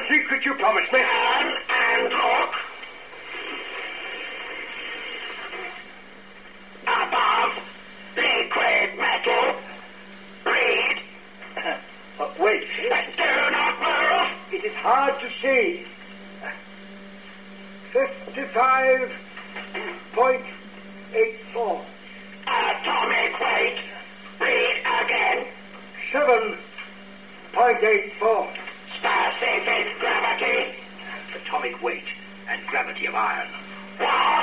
secret you promised me. And look. Above, liquid metal. Read. But wait. Do not move. It is hard to see. 55.84. Atomic weight. Read again. 7.84. Specific gravity. Atomic weight and gravity of iron. What?